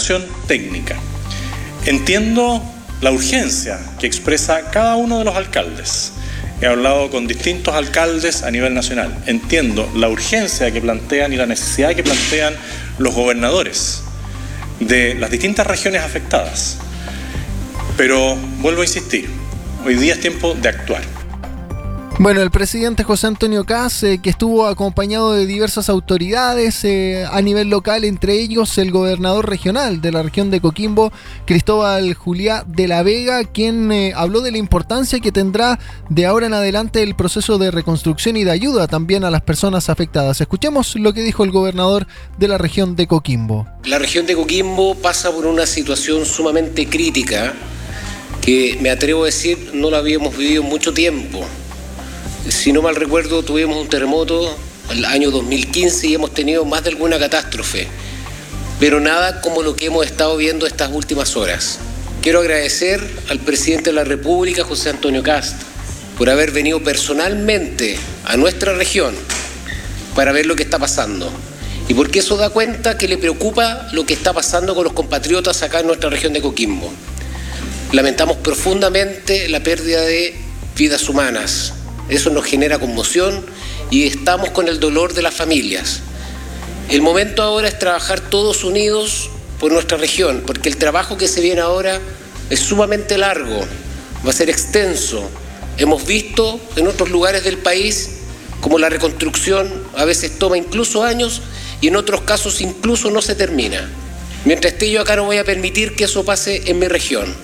determinación técnica. Entiendo la urgencia que expresa cada uno de los alcaldes. He hablado con distintos alcaldes a nivel nacional. Entiendo la urgencia que plantean y la necesidad que plantean los gobernadores de las distintas regiones afectadas. Pero vuelvo a insistir, hoy día es tiempo de actuar. Bueno, el presidente José Antonio Kast, que estuvo acompañado de diversas autoridades a nivel local, entre ellos el gobernador regional de la región de Coquimbo, Cristóbal Juliá de la Vega, quien habló de la importancia que tendrá de ahora en adelante el proceso de reconstrucción y de ayuda también a las personas afectadas. Escuchemos lo que dijo el gobernador de la región de Coquimbo. La región de Coquimbo pasa por una situación sumamente crítica que, me atrevo a decir, no la habíamos vivido en mucho tiempo. Si no mal recuerdo, tuvimos un terremoto en el año 2015 y hemos tenido más de alguna catástrofe, pero nada como lo que hemos estado viendo estas últimas horas. Quiero agradecer al presidente de la República, José Antonio Kast, por haber venido personalmente a nuestra región para ver lo que está pasando. Y porque eso da cuenta que le preocupa lo que está pasando con los compatriotas acá en nuestra región de Coquimbo. Lamentamos profundamente la pérdida de vidas humanas. Eso nos genera conmoción y estamos con el dolor de las familias. El momento ahora es trabajar todos unidos por nuestra región, porque el trabajo que se viene ahora es sumamente largo, va a ser extenso. Hemos visto en otros lugares del país como la reconstrucción a veces toma incluso años y en otros casos incluso no se termina. Mientras esté yo acá no voy a permitir que eso pase en mi región.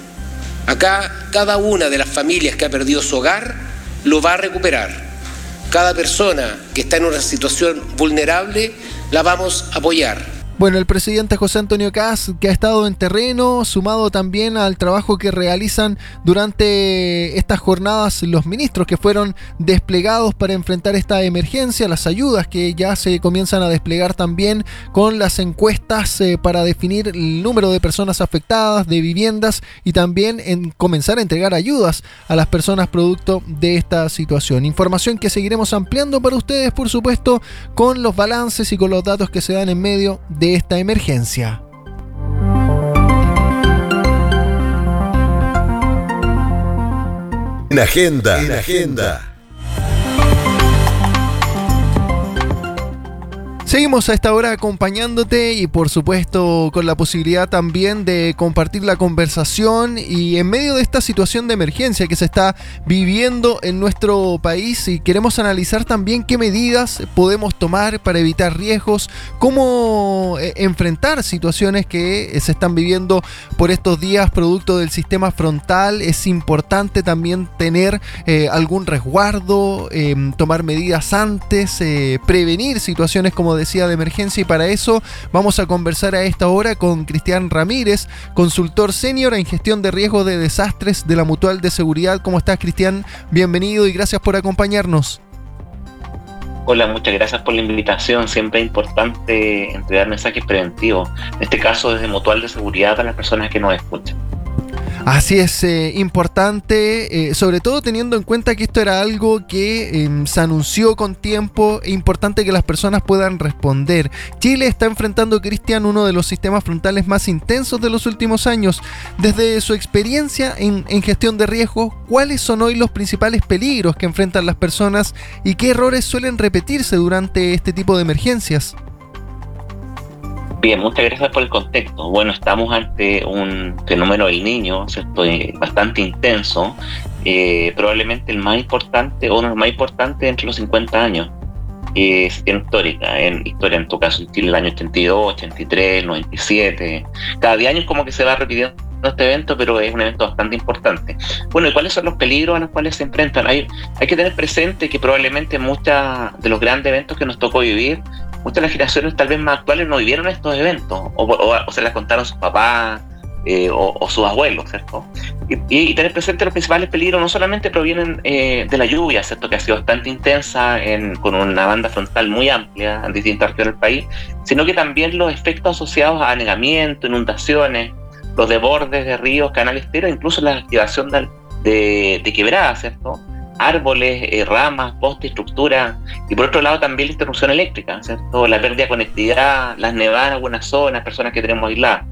Acá cada una de las familias que ha perdido su hogar lo va a recuperar. Cada persona que está en una situación vulnerable la vamos a apoyar. Bueno, el presidente José Antonio Kast, que ha estado en terreno, sumado también al trabajo que realizan durante estas jornadas los ministros que fueron desplegados para enfrentar esta emergencia, las ayudas que ya se comienzan a desplegar también con las encuestas para definir el número de personas afectadas, de viviendas y también en comenzar a entregar ayudas a las personas producto de esta situación. Información que seguiremos ampliando para ustedes, por supuesto, con los balances y con los datos que se dan en medio de esta emergencia. En agenda. Seguimos a esta hora acompañándote y por supuesto con la posibilidad también de compartir la conversación y en medio de esta situación de emergencia que se está viviendo en nuestro país, y queremos analizar también qué medidas podemos tomar para evitar riesgos, cómo enfrentar situaciones que se están viviendo por estos días producto del sistema frontal. Es importante también tener algún resguardo, tomar medidas antes, prevenir situaciones como decía de emergencia, y para eso vamos a conversar a esta hora con Cristian Ramírez, consultor senior en gestión de riesgos de desastres de la Mutual de Seguridad. ¿Cómo estás, Cristian? Bienvenido y gracias por acompañarnos. Hola, muchas gracias por la invitación. Siempre es importante entregar mensajes preventivos, en este caso desde Mutual de Seguridad para las personas que nos escuchan. Así es, importante, sobre todo teniendo en cuenta que esto era algo que se anunció con tiempo, es importante que las personas puedan responder. Chile está enfrentando, Cristian, uno de los sistemas frontales más intensos de los últimos años. Desde su experiencia en gestión de riesgos, ¿cuáles son hoy los principales peligros que enfrentan las personas y qué errores suelen repetirse durante este tipo de emergencias? Bien, muchas gracias por el contexto. Bueno, estamos ante un fenómeno del Niño, ¿cierto? Bastante intenso, probablemente el más importante, o uno de los más importantes entre los 50 años. En historia, en tu caso en Chile, el año 82, 83, 97. Cada 10 años como que se va repitiendo este evento, pero es un evento bastante importante. Bueno, ¿y cuáles son los peligros a los cuales se enfrentan? Hay que tener presente que probablemente muchos de los grandes eventos que nos tocó vivir, muchas de las generaciones tal vez más actuales no vivieron estos eventos, o se las contaron sus papás o sus abuelos, ¿cierto? Y tener presente los principales peligros no solamente provienen de la lluvia, ¿cierto? Que ha sido bastante intensa con una banda frontal muy amplia en distintas regiones del país, sino que también los efectos asociados a anegamiento, inundaciones, los desbordes de ríos, canales, incluso la activación de quebradas, ¿cierto? Árboles, ramas, postes, estructuras, y por otro lado también la interrupción eléctrica, ¿cierto? La pérdida de conectividad, las nevadas en algunas zonas, personas que tenemos aisladas.